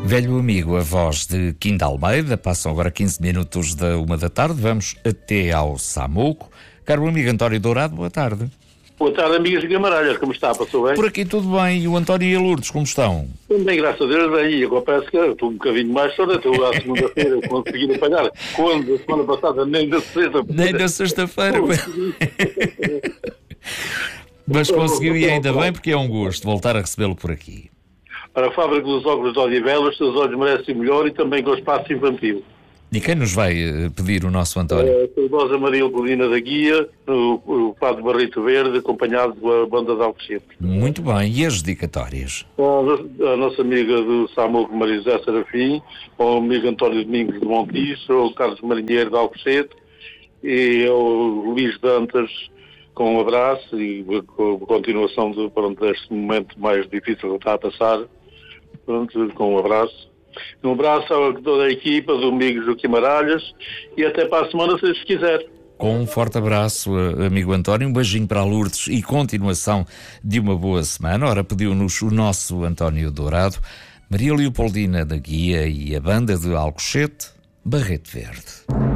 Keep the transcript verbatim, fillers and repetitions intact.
Velho amigo, a voz de Quinta Almeida. Passam agora quinze minutos da uma da tarde. Vamos até ao Samuco. Caro amigo António Dourado, boa tarde. Boa tarde, amigos de Gamaralhas, como está? Passou bem? Por aqui tudo bem. E o António e a Lourdes, como estão? Tudo bem, graças a Deus. Bem, e agora parece que eu estou um bocadinho mais sordo. Estou à segunda-feira consegui apanhar. Quando? A semana passada, nem da sexta-feira. Nem da sexta-feira. Mas conseguiu e ainda bem, porque é um gosto voltar a recebê-lo por aqui. Para a fábrica dos óculos de Odivelas, os seus olhos merecem melhor e também com o espaço infantil. E quem nos vai uh, pedir o nosso António? A saudosa Maria Leopoldina da Guia, o, o Padre Barrito Verde, acompanhado da banda de Alcochete. Muito bem. E as dedicatórias? A, a nossa amiga do Samuco, Maria José Serafim, o amigo António Domingos de Montiço, o Carlos Marinheiro de Alcochete e o Luís Dantas, com um abraço e com a continuação de, pronto, deste momento mais difícil que está a passar. Pronto, com um abraço. Um abraço a toda a equipa do amigo Joaquim Maralhas e até para a semana, se Deus quiser. Com um forte abraço, amigo António, um beijinho para a Lourdes e continuação de uma boa semana. Ora, pediu-nos o nosso António Dourado, Maria Leopoldina da Guia e a banda de Alcochete, Barrito Verde.